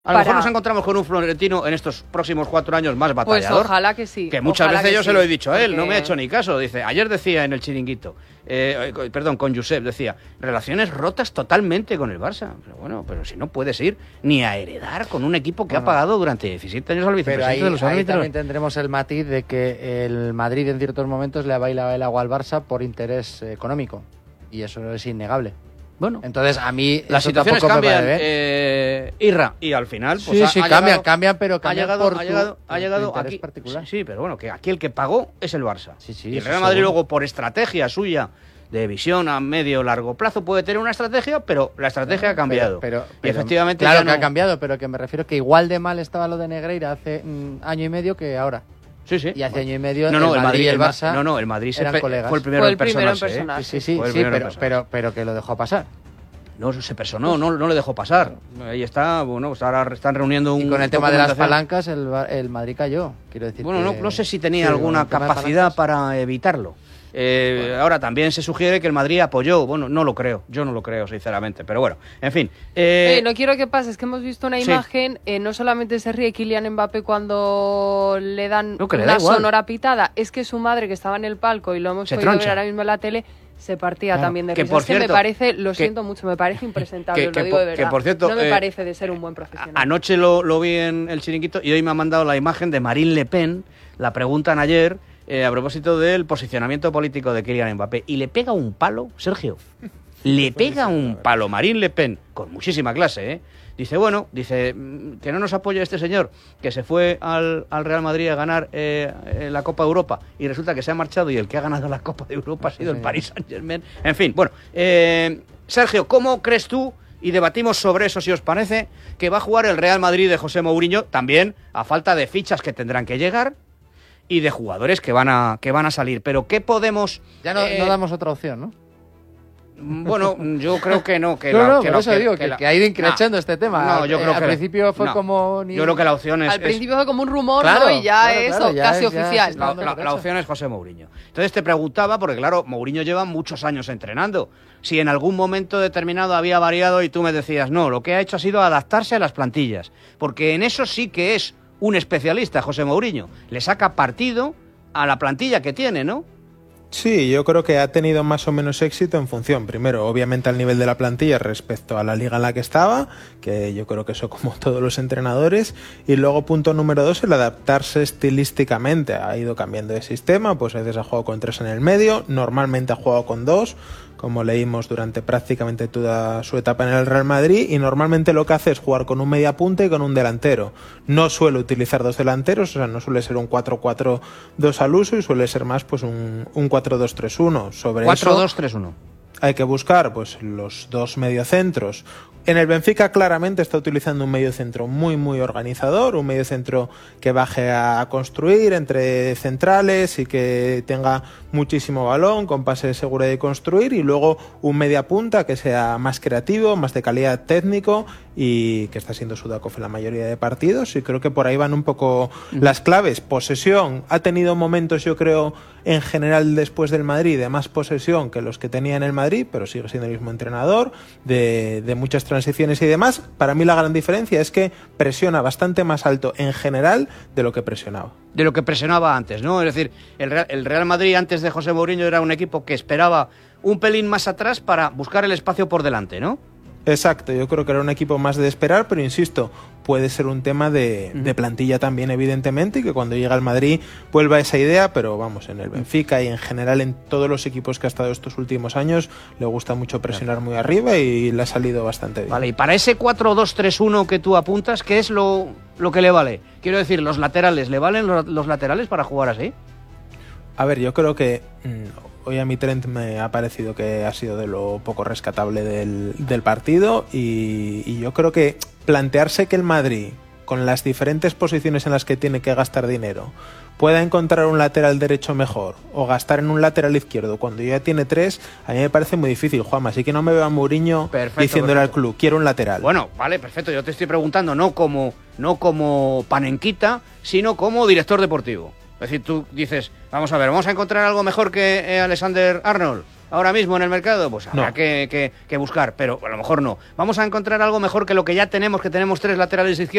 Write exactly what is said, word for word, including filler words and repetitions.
A lo para... mejor nos encontramos con un Florentino en estos próximos cuatro años más batallador. Pues ojalá que sí. Que muchas ojalá veces yo sí, se lo he dicho a él, porque... no me ha hecho ni caso. Dice, ayer decía en el Chiringuito, eh, perdón, con Josep, decía, relaciones rotas totalmente con el Barça. Pero bueno, pero si no puedes ir ni a heredar con un equipo que bueno, ha pagado durante diecisiete años al vicepresidente pero ahí, de los ahí árbitros. También tendremos el matiz de que el Madrid en ciertos momentos le ha bailado el agua al Barça por interés económico. Y eso es innegable. Bueno, entonces a mí las situaciones cambian, eh, Irra, y al final pues sí, ha, sí, ha cambian, llegado, cambian, pero cambian ha llegado, por ha llegado, tu, ha llegado tu aquí, particular. Sí, pero bueno, que aquí el que pagó es el Barça. Sí, sí, y el Real Madrid seguro. Luego por estrategia suya de visión a medio largo plazo puede tener una estrategia, pero la estrategia no, ha cambiado. Pero, pero, y pero efectivamente claro ya que no... ha cambiado, pero que me refiero que igual de mal estaba lo de Negreira hace mm, año y medio que ahora. Sí, sí. Y hace año y medio no, no, el Madrid y el Ma- Barça no, no, el Madrid se eran pe- colegas. fue el primero, fue el en, primero personarse, en personarse. ¿eh? Sí, sí, sí, sí pero, pero, pero que lo dejó pasar. No, se personó, no, no le dejó pasar. Ahí está, bueno, pues ahora están reuniendo un... Y con el tema de las palancas, el, el Madrid cayó, quiero decir. Bueno, que... no, no sé si tenía sí, alguna capacidad para evitarlo. Eh, bueno. Ahora también se sugiere que el Madrid apoyó. Bueno, no lo creo, yo no lo creo, sinceramente. Pero bueno, en fin. Eh... Eh, no quiero que pase, es que hemos visto una sí. imagen, eh, no solamente se ríe Kylian Mbappé cuando le dan no, le una da sonora pitada, es que su madre, que estaba en el palco y lo hemos se podido troncha. ver ahora mismo en la tele, se partía claro, también de que risas. por Es que cierto, me parece, lo que, siento mucho, me parece impresentable, que, lo que, digo de verdad. Que por cierto, no me eh, parece de ser un buen profesional. Anoche lo, lo vi en el Chiringuito y hoy me ha mandado la imagen de Marine Le Pen, la preguntan ayer eh, a propósito del posicionamiento político de Kylian Mbappé, y le pega un palo, Sergio, le pega un palo Marine Le Pen, con muchísima clase, ¿eh? Dice, bueno, dice que no nos apoya este señor, que se fue al, al Real Madrid a ganar eh, la Copa de Europa y resulta que se ha marchado y el que ha ganado la Copa de Europa ha sido el Paris Saint-Germain. En fin, bueno, eh, Sergio, ¿cómo crees tú, y debatimos sobre eso si os parece, que va a jugar el Real Madrid de José Mourinho, también a falta de fichas que tendrán que llegar y de jugadores que van a, que van a salir? Pero ¿qué podemos...? Ya no, eh, no damos otra opción, ¿no? Bueno, yo creo que no. Que no, la, no, que por la, eso que, digo que, que, la, que ha ido increchando no, este tema. No, yo creo eh, que al principio fue no, como... Ni... Yo creo que la opción es... Al principio fue como un rumor, claro, ¿no? Y ya claro, eso, claro, ya casi es, oficial. La, la, la opción es José Mourinho. Entonces te preguntaba, porque claro, Mourinho lleva muchos años entrenando, si en algún momento determinado había variado y tú me decías, no, lo que ha hecho ha sido adaptarse a las plantillas. Porque en eso sí que es un especialista, José Mourinho. Le saca partido a la plantilla que tiene, ¿no? Sí, yo creo que ha tenido más o menos éxito en función, primero, obviamente al nivel de la plantilla respecto a la liga en la que estaba, que yo creo que eso como todos los entrenadores, y luego punto número dos, el adaptarse estilísticamente. Ha ido cambiando de sistema, pues a veces ha jugado con tres en el medio, normalmente ha jugado con dos, como leímos durante prácticamente toda su etapa en el Real Madrid, y normalmente lo que hace es jugar con un mediapunta y con un delantero. No suele utilizar dos delanteros, o sea, no suele ser un cuatro cuatro dos al uso, y suele ser más pues un, un cuatro dos tres uno. Sobre cuatro dos eso tres uno. Hay que buscar pues los dos mediocentros. En el Benfica claramente está utilizando un mediocentro muy muy organizador, un mediocentro que baje a construir entre centrales y que tenga muchísimo balón, con pase de seguridad y construir, y luego un mediapunta que sea más creativo, más de calidad técnico, y que está siendo Sudakov en la mayoría de partidos, y creo que por ahí van un poco las claves. Posesión, ha tenido momentos, yo creo, en general después del Madrid, de más posesión que los que tenía en el Madrid, pero sigue siendo el mismo entrenador, de, de muchas transiciones y demás. Para mí la gran diferencia es que presiona bastante más alto en general de lo que presionaba. De lo que presionaba antes, ¿no? Es decir, el Real, el Real Madrid antes de José Mourinho era un equipo que esperaba un pelín más atrás para buscar el espacio por delante, ¿no? Exacto, yo creo que era un equipo más de esperar, pero insisto, puede ser un tema de, de plantilla también, evidentemente, y que cuando llega al Madrid vuelva esa idea, pero vamos, en el Benfica y en general en todos los equipos que ha estado estos últimos años le gusta mucho presionar muy arriba y le ha salido bastante bien. Vale, y para ese cuatro dos tres uno que tú apuntas, ¿qué es lo, lo que le vale? Quiero decir, los laterales, ¿le valen los, los laterales para jugar así? A ver, yo creo que mmm, hoy a mí Trent me ha parecido que ha sido de lo poco rescatable del, del partido, y, y yo creo que plantearse que el Madrid, con las diferentes posiciones en las que tiene que gastar dinero, pueda encontrar un lateral derecho mejor o gastar en un lateral izquierdo cuando ya tiene tres, a mí me parece muy difícil, Juanma. Así que no me veo a Mourinho perfecto, diciéndole perfecto. al club, quiero un lateral. Bueno, vale, perfecto. Yo te estoy preguntando no como, no como panenquita, sino como director deportivo. Es decir, tú dices, vamos a ver, vamos a encontrar algo mejor que eh, Alexander Arnold. ahora mismo en el mercado? Pues habrá No. que, que, que buscar, pero a lo mejor no. Vamos a encontrar algo mejor que lo que ya tenemos, que tenemos tres laterales izquierdos